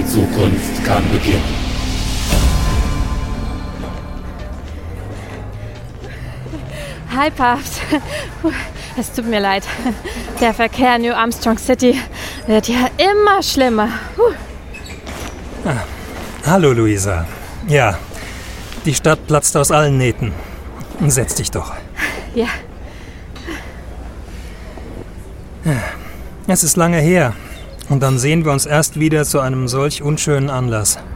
Die Zukunft kann beginnen. Hi, Papst. Es tut mir leid. Der Verkehr in New Armstrong City wird ja immer schlimmer. Hallo, Luisa. Ja, die Stadt platzt aus allen Nähten. Setz dich doch. Ja. Es ist lange her. Und dann sehen wir uns erst wieder zu einem solch unschönen Anlass.